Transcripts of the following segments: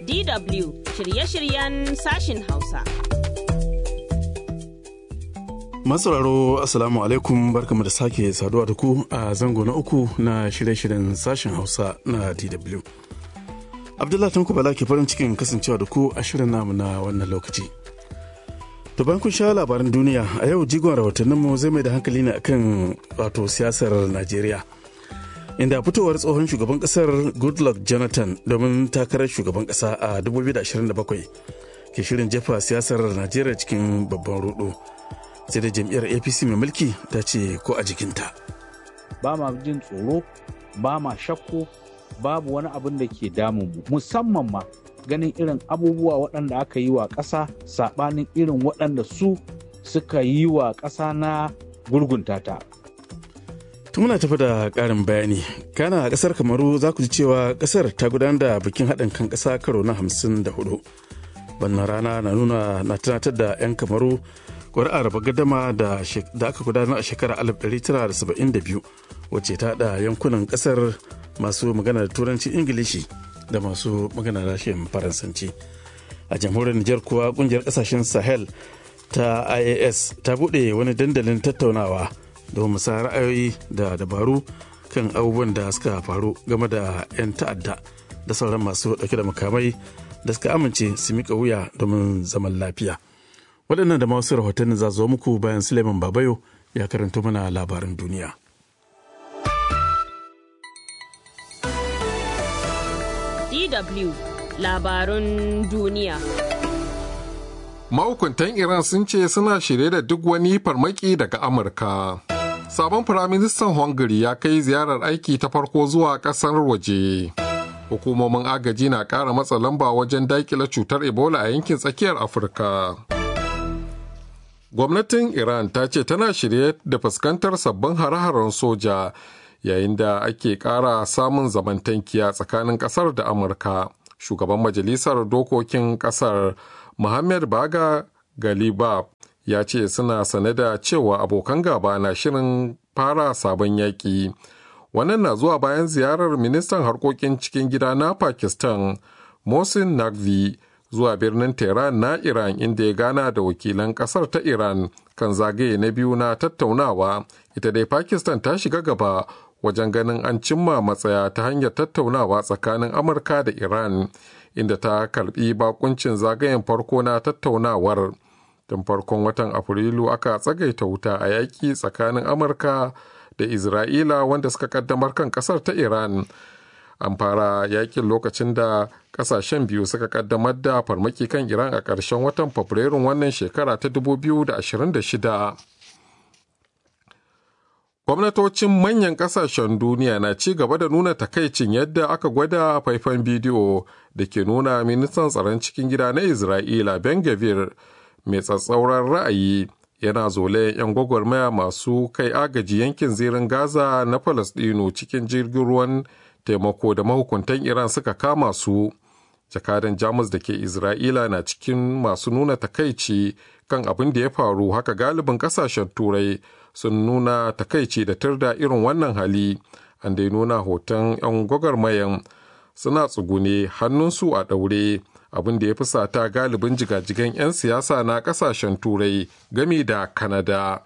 DW shirye-shiryen sashin Hausa. Masauraro Assalamu alaikum, barkamu da sake saduwa da ku a zango na uku na shirye-shiryen sashen Hausa na DW. Abdullahi Tanko Bala ke farin cikin kasancewa da ku a shirin namu na wannan lokaci. To bayan kun sha labaran duniya, a yau jigon rahotanninmu zai mai da hankali ne akan wato siyasar Najeriya. Inda fitowar tsohon shugaban kasar Goodluck Jonathan domin takarar shugaban kasa a 2027 ke shirin jefa siyasar Najeriya cikin babban rudu. Sai da jam'iyyar APC mai mulki ta ce ko a jikinta. Ba ma jin tsoro, ba ma shakku, babu wani abin da ke damun mu, musamman ma ganin irin abubuwa waɗanda aka yi wa ƙasa saɓanin irin waɗanda su suka yi wa ƙasa na gurgunta ta. Muna tafi da ƙarin bayani. Kana a ƙasar Kamaru za ku ji cewa ƙasar ta gudanar da bikin haɗin kan ƙasa karo na 54. Wannan rana na tunatar da 'yan Kamaru ƙuri'ar raba gadama da aka gudanar a shekarar 1972 wacce ta haɗa yankunan ƙasar masu magana da turanci Ingilishi da masu magana da harshen Faransanci. A jamhuriyar Nijar kuwa ƙungiyar ƙasashen Sahel ta IAS ta buɗe wani dandalin tattaunawa domin musa ra'ayoyi da dabaru kan abubuwan da suka faru game da 'yan ta'adda da sauran masu ɗauke da makamai da suka amince su miƙa wuya domin zaman lafiya. Waɗannan da masu rahotannin za zo muku bayan Suleiman Babayo ya karanto mana labaran duniya. DW labarun duniya. Mahukuntan Iran sun ce suna shirye da duk wani farmaki daga Amurka. Sabon Firaministan Hungary ya kai ziyarar aiki ta farko zuwa ƙasar waje. Hukumomin agaji na ƙara matsa lamba wajen daƙile cutar Ebola a yankin tsakiyar Afirka. Gwamnatin Iran ta ce tana shirye da fuskantar sabbin hare-haren soja yayin da ake ƙara samun zamantakiya tsakanin ƙasar da Amurka. Shugaban Majalisar Dokokin ƙasar Mohammed Baga Galibab ya ce suna sane da cewa abokan gaba na shirin fara sabon yaƙi. Wannan na zuwa bayan ziyarar ministan harkokin cikin gida na Pakistan, Mohsin Naqvi, zuwa birnin Tehran na Iran inda ya gana da wakilan ƙasar ta Iran kan zagaye na biyu na tattaunawa. Ita dai Pakistan ta shiga gaba wajen ganin an cimma matsaya ta hanyar tattaunawa tsakanin Amurka da Iran, inda ta karbi bakuncin zagayen farko na tattaunawar. Tun farkon watan Afrilu aka tsagaita wuta a yaƙi tsakanin Amurka da Isra'ila wanda suka kaddamar kan ƙasar ta Iran. An fara yaƙin lokacin da ƙasashen biyu suka kaddamar da farmaki kan Iran a ƙarshen watan Fabrairun wannan shekara ta 2026. Gwamnatocin manyan ƙasashen duniya na ci gaba da nuna takaicin yadda aka gwada faifan bidiyo da ke nuna ministan tsaron cikin gida na Isra'ila Ben Gvir mai tsatsauran ra'ayi yana zolayen 'yan gwagwarmaya masu kai agaji yankin zirin Gaza na Falasɗinu cikin jirgin ruwan taimako da mahukuntan Iran suka kama su. Jakadan Jamus da ke Isra'ila na cikin masu nuna takaici kan abin da ya faru, haka galibin ƙasashen Turai sun nuna takaici da turda irin wannan hali. An dai nuna hoton 'yan gwagwarmayan suna tsugune hannunsu a ɗaure, abin da ya fusata galibin jigajigan 'yan siyasa na ƙasashen Turai game da Kanada.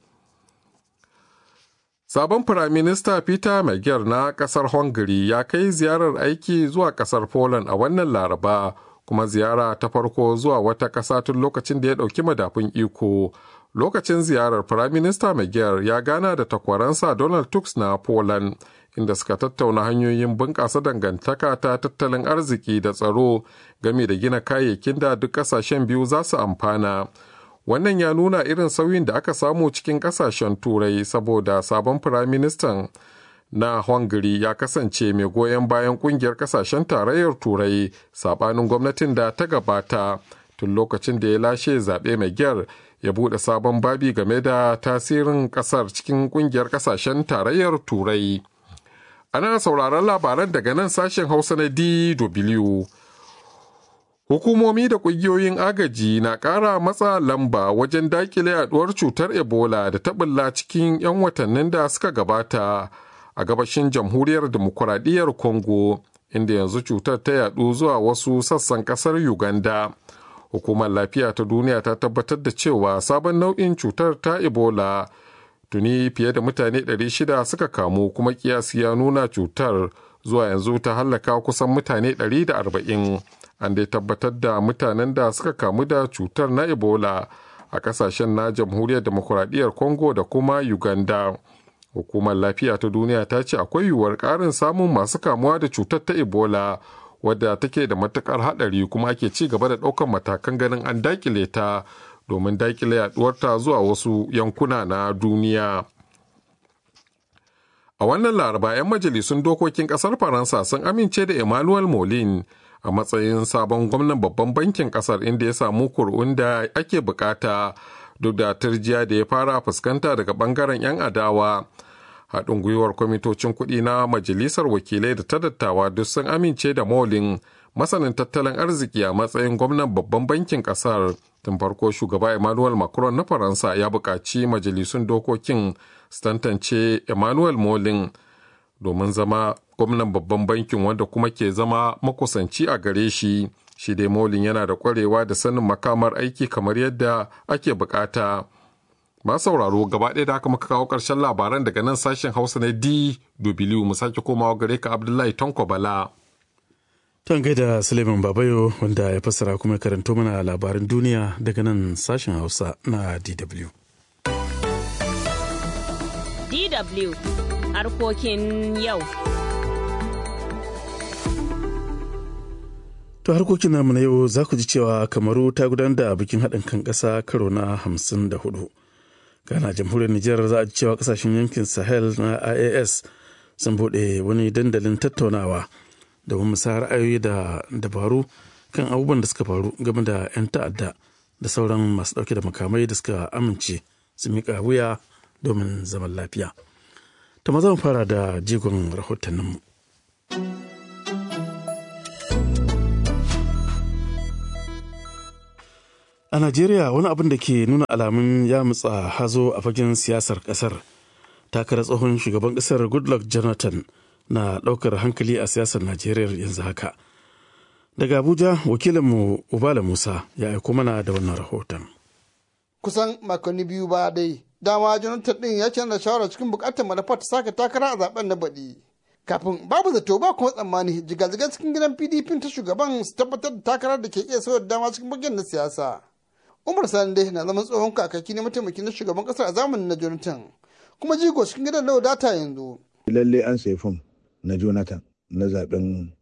Sabon Firaminista Peter Magyar na ƙasar Hungary ya kai ziyarar aiki zuwa ƙasar Poland a wannan Laraba, kuma ziyara ta farko zuwa wata ƙasa tun lokacin da ya ɗauki madafun iko. Lokacin ziyarar Firaminista Magyar ya gana da takwaransa Donald Tusk na Poland, inda suka tattauna hanyoyin bunƙasa dangantaka ta tattalin arziki da tsaro game da gina kayayyakin da duk ƙasashen biyu za su amfana. Wannan ya nuna irin sauyin da aka samu cikin ƙasashen Turai saboda sabon Firaministan na Hungary ya kasance mai goyon bayan ƙungiyar ƙasashen tarayyar Turai saɓanin gwamnatin da ta gabata. Tun lokacin da ya lashe zaɓe Magyar ya buɗe sabon babi game da tasirin ƙasar cikin ƙungiyar ƙasashen tarayyar Turai. Ana sauraron labaran daga nan sashen Hausa na DW. Hukumomi da ƙungiyoyin agaji na ƙara matsa lamba wajen daƙile yaɗuwar cutar Ebola da ta ɓulla cikin 'yan watannin da suka gabata a gabashin Jamhuriyar Dimokuraɗiyyar Congo, inda yanzu cutar ta yadu zuwa wasu sassan ƙasar Uganda. Hukumar Lafiya ta Duniya ta tabbatar da cewa sabon nau'in cutar ta Ebola tuni fiye da mutane 600 suka kamu, kuma kiyasi ya nuna cutar zuwa yanzu ta hallaka kusan mutane 140. An dai tabbatar da mutanen da suka kamu da cutar na Ebola a kasashen na Jamhuriyar Demokuraɗiyyar Congo da kuma Uganda. Hukumar Lafiya ta Duniya ta ce akwai yiwuwar ƙarin samun masu kamuwa da cutar ta Ebola, wadda take da matukar haɗari, kuma ake ci gaba da ɗaukar matakan ganin an dakile ta domin dakile yaduwarta zuwa wasu yankuna na duniya. A wannan Laraba, 'yan majalisun dokokin ƙasar Faransa sun amince da Emmanuel Moulin a matsayin sabon gwamnan babban bankin ƙasar, inda ya samu kuri'un da ake bukata duk da turjiya da ya fara fuskanta daga ɓangaren 'yan adawa. Haɗin gwiwar kwamitocin kuɗi na majalisar wakilai da ta dattawa duk sun amince da Moulin, masanin tattalin arziki, a matsayin gwamnan babban bankin ƙasar. Tun farko shugaba Emmanuel Macron na Faransa ya buƙaci majalisun dokokin su tantance Emmanuel Moulin domin zama gwamnan babban bankin, wanda kuma ke zama makusanci a gare shi. Shi dai Moulin yana da ƙwarewa da sanin makamar aiki kamar yadda ake buƙata. Masu sauraro, gaba ɗaya da haka muka kawo ƙarshen labaran daga nan sashen Hausa na DW. Mu sake komawa gare ka Abdullahi Tanko Bala. Tan gaida Suleiman Babayo wanda ya fassara kuma karanto mana labaran duniya daga nan sashen Hausa na DW. DW harkokin yau. To harkokin namu na yau za ku ji cewa Kamaru ta gudanar da bikin haɗin kan ƙasa karo na 54. Gana jamhuriyar Nijar za a ji cewa ƙasashen yankin Sahel na IAS sun buɗe wani dandalin tattaunawa domin musayar ra'ayoyi da dabaru kan abubuwan da suka faru game da 'yan ta'adda da sauran masu ɗauke da makamai da suka amince su miƙa wuya domin zaman lafiya. Ta maza mu fara da jigon rahotanninmu. A Najeriya, wani abin da ke nuna alamun ya mutsa hazo a fagen siyasar ƙasar, takarar tsohon shugaban ƙasar Goodluck Jonathan na ɗaukar hankali a siyasar Najeriya yanzu haka. Daga Abuja, wakilinmu Ubala Musa ya aiko mana da wannan rahoton. Kusan makonni biyu ba dai, dama Jonathan ɗin ya canza shawara cikin buƙatar manufar ta sake takara a zaben na baɗi. Kafin babu zato ba kuma tsammani, jigajigan cikin gidan PDP ta shugaban su tabbatar da takarar da ke iya sauya dama cikin bagen na siyasa. Umar Sani dai na zaman tsohon kakaki na mataimakin na shugaban ƙasar a zamanin na Jonathan, kuma jigo cikin gidan na wadata yanzu. Lalle an sayi fom na Jonathan na zaben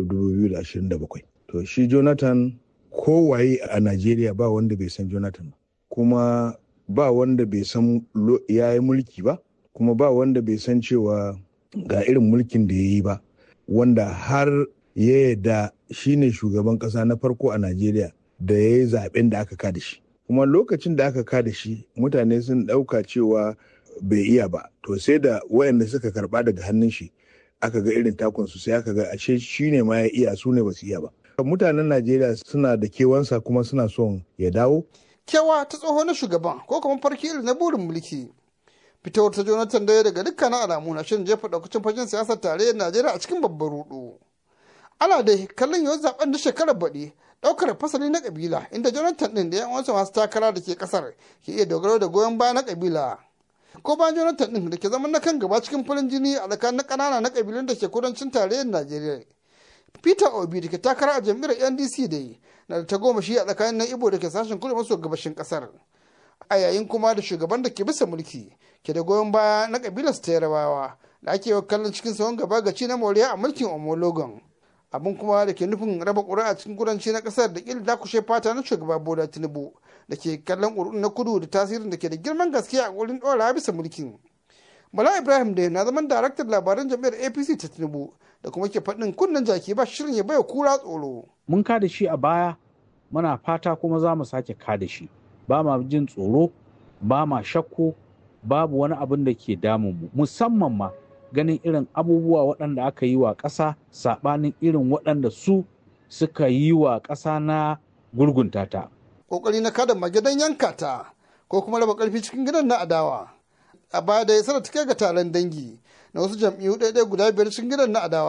2027. To shi Jonathan kowaye a Najeriya ba wanda bai san Jonathan, kuma ba wanda bai san ya yi mulki ba, kuma ba wanda bai san cewa ga irin mulkin da ya yi ba, wanda har ya yarda shi ne shugaban ƙasa na farko a Najeriya da ya yi zaben da aka kada shi. Kuma lokacin da aka kada shi mutane sun ɗauka cewa bai iya ba, to sai da wayanda suka karba daga hannun shi aka ga irin takunsu, sai aka ga ashe shi ne ma ya iya, su ne ba su iya ba. Mutanen Najeriya suna da kewansa kuma suna son ya dawo. Kewa ta tsoho na shugaban ko kuma farki irin na burin mulki. Fitowar ta Jonathan daya daga dukkanin alamu na shirin jefa daukacin fagen siyasar tarayyar Najeriya a cikin babban rudu. Ana dai kallon yau zaben da shekarar baɗi ɗaukar fasali na kabila, inda Jonathan ɗin da yan wasu masu takara da ke ƙasar ke iya dogaro da goyon baya na kabila. Ko bayan Jonathan ɗin da ke zama na kan gaba cikin farin jini a tsakanin ƙanana na kabilun da ke kudancin tarayyar Najeriya. Peter Obi da ke takara a jam'iyyar NDC dai na da tagomashi a tsakanin na Igbo da ke sashen kudu maso gabashin ƙasar. A yayin kuma da shugaban da ke bisa mulki ke da goyon baya na kabilar ta Yarabawa da ake wa kallon cikin sahun gaba gaci na moriya a mulkin Omologon. Abin kuma da ke nufin raba ƙuri'a cikin kudanci na ƙasar da ƙil dakushe fata na shugaba Bola Tinubu da ke kallon ƙuri'un na kudu da tasirin da ke da girman gaske a wurin ɗora bisa mulkin. Bala Ibrahim da na zaman daraktar labaran jam'iyyar APC ta Tinubu da kuma ke faɗin kunnen jaki ba shirin ya baya kura tsoro. Mun kada shi a baya, muna fata kuma za mu sake kada shi. Ba ma jin tsoro, ba ma shakku, babu wani abin da ke damun mu, musamman ma ganin irin abubuwa waɗanda aka yi wa ƙasa saɓanin irin waɗanda su suka yi wa ƙasa na gurgunta ta. Ƙoƙari na kada magidan yanka ta ko kuma raba ƙarfi cikin gidan na adawa. A baya da ya sanar take ga taron dangi na wasu jam'iyyu ɗaya guda biyar cikin gidan na adawa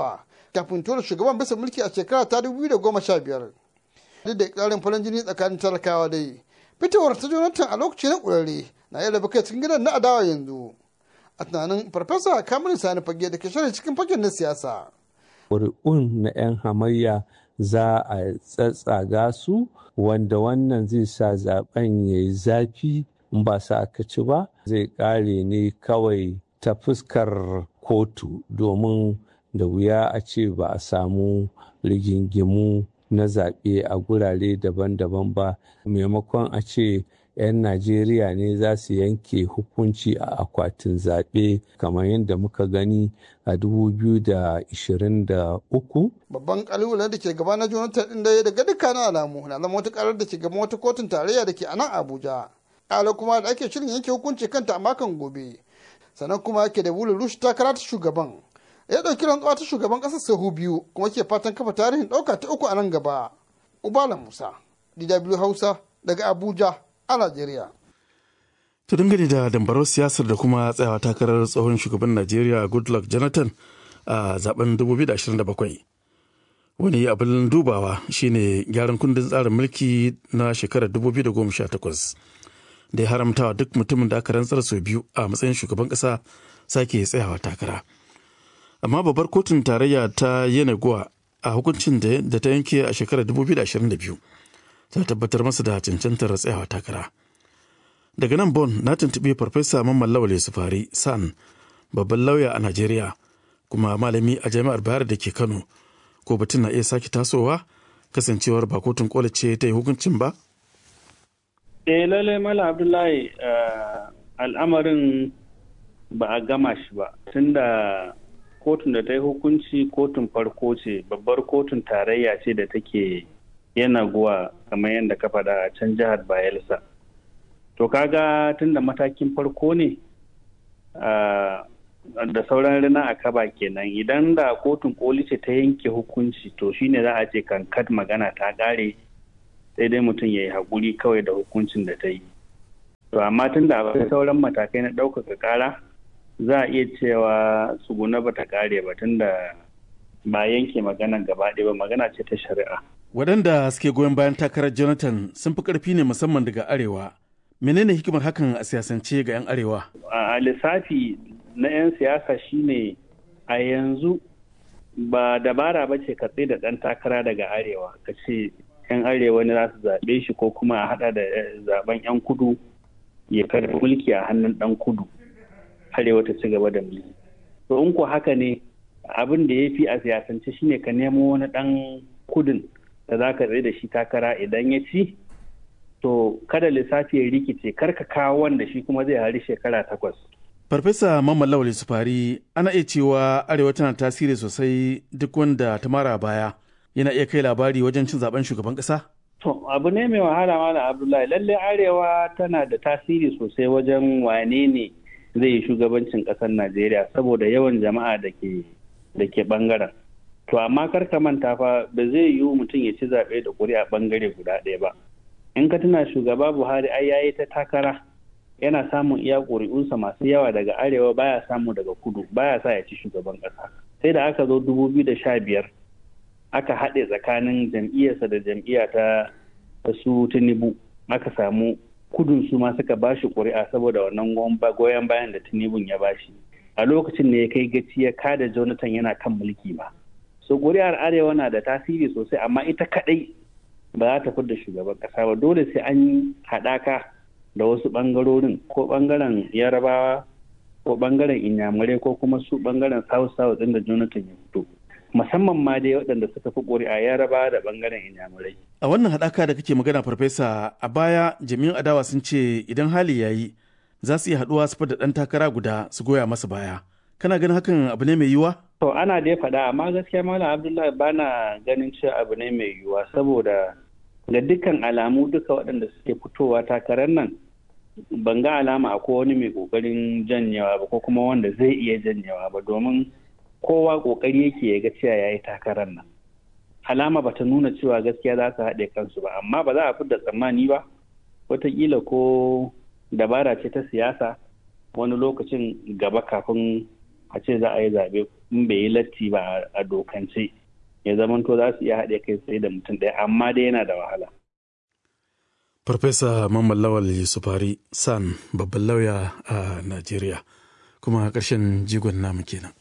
kafin tura shugaban bisa mulki a shekara ta 2015. Duk da ƙarin farin jini tsakanin talakawa dai, fitowar ta Jonathan a lokaci na ƙurare na iya raba kai cikin gidan na adawa yanzu. A tunanin Farfesa Kamilu Sani Fage da ke shirin cikin fagen na siyasa. Ƙuri'un na 'yan hamayya za a tsatsaga su, wanda wannan zai sa zaben ya yi zafi, in ba sa aka ci ba zai ƙare ne kawai ta fuskar kotu, domin da wuya a ce ba a samu rigingimu na zaɓe a gurare daban-daban ba, maimakon a ce 'yan Najeriya ne za su yanke hukunci a akwatin zaɓe kamar yadda muka gani a 2023. Babban kalubalen da ke gaba na Jonathan ɗin da daga dukkanin alamu na zama wata karar da ke gaban wata kotun tarayya da ke a nan Abuja. Ƙalar kuma da ake shirin yanke hukunci kanta a makon gobe. Sannan kuma yake da bulin rushe takara ta shugaban. Ya ɗauki rantsuwa ta shugaban ƙasar sahu biyu kuma ke fatan kafa tarihin ɗauka ta uku a nan gaba. Ubala Musa, DW Hausa daga Abuja a Najeriya. To dangane da dambarar siyasar da kuma tsayawa takarar tsohon shugaban Najeriya Goodluck Jonathan a zaben 2027. Wani abin dubawa shine gyaran kundin tsarin mulki na shekarar 2018 da ya haramtawa duk mutumin da aka rantsar sau biyu a matsayin shugaban ƙasa sake tsayawa takara. Amma babbar kotun tarayya ta Yenagoa a hukuncin da ta yanke a shekarar 2022 ta tabbatar masa da cancantar tsayawa takara. Daga nan Bon na tuntuɓi Farfesa Mamman Lawal Sufari San, babban lauya a Najeriya kuma malami a Jami'ar Bayero da ke Kano, ko batun na iya sake tasowa kasancewar ba kotun koli ce ta yi hukuncin ba? Lallai Malam Abdullahi, al'amarin ba a gama shi ba, tunda kotun da ta yi hukunci kotun farko ce, babbar kotun tarayya ce da take Yenagoa kamar yadda ka faɗa a can jihar Bayelsa. To kaga tunda matakin farko ne da sauran rina a kaba kenan, idan da kotun koli ce ta yanke hukunci to shine za a ce kankat magana ta ƙare, sai dai mutum ya yi haƙuri kawai da hukuncin da ta yi. To amma tunda akwai sauran matakai na ɗaukaka ƙara, za a iya cewa tsuguna ba ta ƙare ba, tunda ba yanke magana gaba ɗaya ba, magana ce ta shari'a. Waɗanda suke goyon bayan takarar Jonathan sun fi ƙarfi ne musamman daga Arewa. Menene hikimar hakan a siyasance ga 'yan Arewa? A lissafi na 'yan siyasa shine a yanzu ba dabara ba ce ka tsaye da ɗan takara daga Arewa, ka ce 'yan Arewa ne za su zaɓe shi, ko kuma a haɗa da zaɓen 'yan kudu ya karɓi mulki a hannun ɗan kudu, Arewa ta ci gaba da mulki. To in ko haka ne, abin da ya fi a siyasance shine ka nemo wani ɗan kudin da za ka tsaye da shi takara, idan ya ci to kada lissafi ya rikice, kar ka kawo wanda shi kuma zai hari shekara 8. Farfesa Mamman Lawal Sufari, ana iya cewa Arewa tana tasiri sosai, duk wanda ta mara baya yana iya kai labari wajen cin zaben shugaban ƙasa? To abu ne mai wahala Malam Abdullahi, lallai Arewa tana da tasiri sosai wajen wane ne zai yi shugabancin ƙasar Najeriya saboda yawan jama'a da ke bangaren. To amma kar ka manta fa ba zai yiwu mutum ya ci zaɓe da ƙuri'a bangare guda ɗaya ba. In ka tuna shugaba Buhari ai yayi ta takara, yana samun iya ƙuri'unsa masu yawa daga Arewa, baya samu daga kudu, baya sa ya ci shugaban ƙasa. Sai da aka zo 2015 aka haɗe tsakanin jam'iyyarsa da jam'iyya ta su Tinubu, aka samu kudun su ma suka bashi ƙuri'a saboda wannan goyon bayan da Tinubun ya bashi. A lokacin ne ya kai gaci ya kada Jonathan yana kan mulki ba. So ƙuri'ar Arewa na da tasiri sosai, amma ita kaɗai ba za ta fidda shugaban ƙasa ba, dole sai an yi haɗaka da wasu ɓangarorin, ko ɓangaren Yarabawa ko ɓangaren Inyamurai ko kuma su ɓangaren South ɗin da Jonathan ya fito. Musamman ma dai waɗanda suka fi ƙuri'a Yarabawa da ɓangaren Inyamurai. A wannan haɗaka da kake magana Farfesa, a baya jami'an adawa sun ce idan hali ya yi za su iya haɗuwa su fada ɗan takara guda su goya masa baya. Kana ganin hakan abu ne mai yiwuwa? To ana dai faɗa, amma gaskiya Malam Abdullahi ba na ganin cewa abu ne mai yiwuwa, saboda ga dukkan alamu duka waɗanda suke fitowa takarar nan ban ga alama akwai wani mai ƙoƙarin janyewa ba, ko kuma wanda zai iya janyewa ba, domin kowa ƙoƙari yake ya ga cewa ya yi takarar nan. Alama ba ta nuna cewa gaskiya za su haɗe kansu ba, amma ba za a fidda tsammani ba, wataƙila ko dabara ce ta siyasa wani lokacin gaba kafin a ce za a yi zaɓe in bai yi latti ba a dokance ya zamanto za su iya haɗe kai sai da mutum ɗaya, amma dai yana da wahala. Farfesa Mamman Lawal Yusufari San, babban lauya a Najeriya, kuma ƙarshen jigon namu kenan.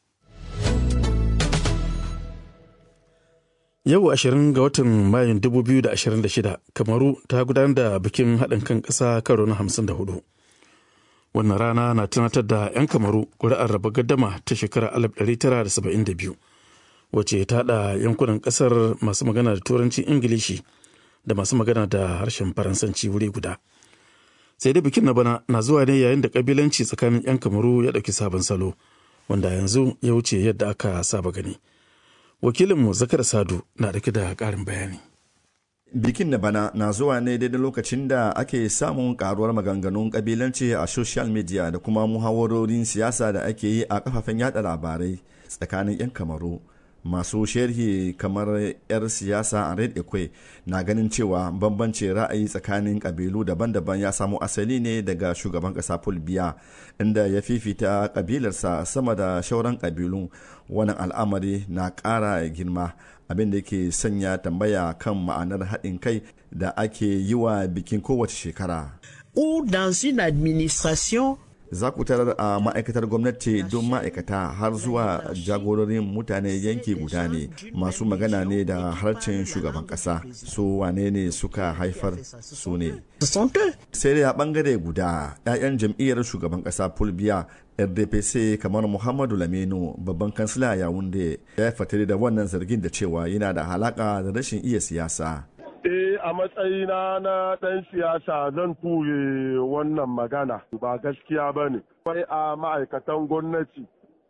Yau 20 ga watan Mayun 2026, Kamaru ta gudanar da bikin haɗin kan ƙasa karo na 54. Wannan rana na tunatar da 'yan Kamaru ƙuri'ar raba gaddama ta shekarar 1972, wacce ta haɗa yankunan ƙasar masu magana da turancin Ingilishi da masu magana da harshen Faransanci wuri guda. Sai dai bikin na bana na zuwa ne yayin da ƙabilanci tsakanin 'yan Kamaru ya ɗauki sabon salo, wanda yanzu ya wuce yadda aka saba gani. Wakilinmu Zakar Sadu na dauke da ƙarin bayani. Bikin na bana na zuwa ne daidai lokacin da ake samun karuwar maganganun kabilanci a social media da kuma muhawarorin siyasa da ake yi a kafafen yada labarai tsakanin 'yan Kamaru. Masu sharhi kamar 'yar siyasa a Red Ekwe na ganin cewa bambancin ra'ayi tsakanin kabilu daban-daban ya samo asali ne daga shugaban kasa Paul Biya, inda ya fifita kabilarsa sama da shauran kabilu. Wannan al'amari na ƙara girma, abin da ke sanya tambaya kan ma'anar haɗin kai da ake yi wa bikin kowace shekara. Ou dans une administration, za ku tarar a ma'aikatar gwamnati don ma'aikata har zuwa jagororin mutane yanki guda ne, masu magana ne da harshen shugaban kasa. Su wane ne suka haifar su ne. Sai da bangare guda 'ya'yan jam'iyyar shugaban kasa Paul Biya RDPC kamar Muhammadu Laminu, babban kansila Yawunde, ya fatari da wannan zargin da cewa yana da halaka da rashin iya siyasa. A matsayina na ɗan siyasa zan ture wannan magana, ba gaskiya ba ne. Wai a ma'aikatan gwamnati,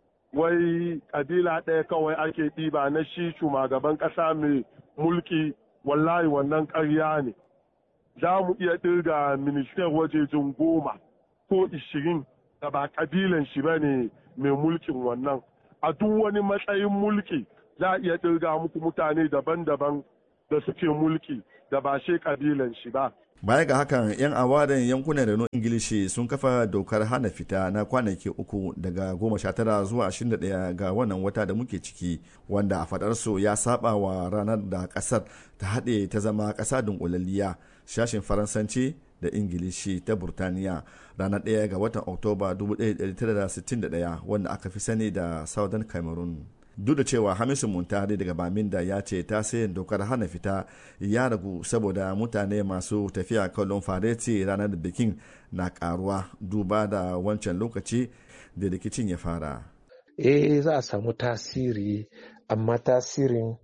wai ƙabila ɗaya kawai ake ɗiba na shi shugaban ƙasa mai mulki, wallahi wannan ƙarya ne. Za mu iya ɗirga minister wajejin 10 ko 20 da ba ƙabilan shi ba ne mai mulkin wannan. A duk wani matsayin mulki za a iya ɗirga muku mutane daban-daban da suke mulki da ba shi kabilan shi ba. Baya ga hakan, 'yan awarin yankunan Reno Ingilishi sun kafa dokar hana fita na kwanaki 3 daga 19 zuwa 21 ga wannan wata da muke ciki, wanda a fadarsu ya saba wa ranar da kasar ta haɗe ta zama ƙasa dunkulalliya. Sashen Faransanci da Ingilishi ta Burtaniya ranar 1 ga watan Oktoba 1961, wanda aka fi sani da Southern Cameroon. Duk da cewa Hamisu Muntari daga Baminda ya ce tasirin dokar hana fita ya ragu saboda mutane masu tafiya kallon fareti ranar bikin na karuwa duba da wancan lokaci da rikicin ya fara. Za a samu tasiri, amma tasirin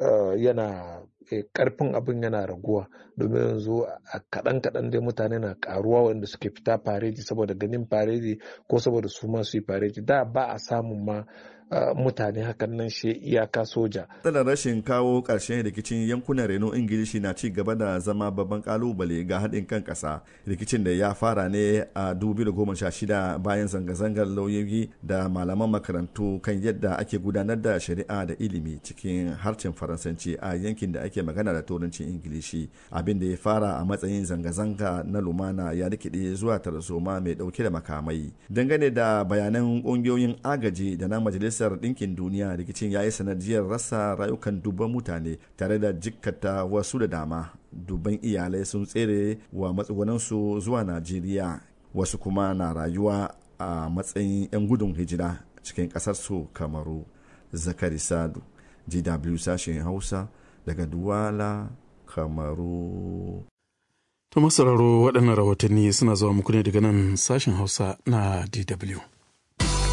yana karfin abin yana raguwa, domin yanzu a kaɗan dai mutane na karuwa wanda suke fita fareti saboda ganin fareti ko saboda su ma su yi fareti. Da ba a samun ma mutane hakan nan shi iyaka soja. Matsalar rashin kawo ƙarshen rikicin yankunan Reno Ingilishi na ci gaba da zama babban kalubale ga haɗin kan ƙasa. Rikicin da ya fara ne a 2016 bayan zanga-zangar lauyoyi da malaman makarantu kan yadda ake gudanar da shari'a da ilimi cikin harshen Faransanci a yankin da ake magana da turancin Ingilishi. Abin da ya fara a matsayin zanga-zanga na lumana ya rikide zuwa tarzoma mai ɗauke da makamai. Dangane da bayanan ƙungiyoyin agaji da na majalisar Ɗinkin Duniya, rikicin ya yi sanadiyar rasa rayukan dubban mutane tare da jikkata wasu da dama. Dubban iyalai sun tsere wa matsugunansu zuwa Najeriya, wasu kuma na rayuwa a matsayin 'yan gudun hijira cikin ƙasarsu Kamaru. Zakari Sadu, DW sashen Hausa daga Duwala, Kamaru. To masararo, waɗannan rahotanni suna zuwa muku ne daga nan sashen Hausa na DW.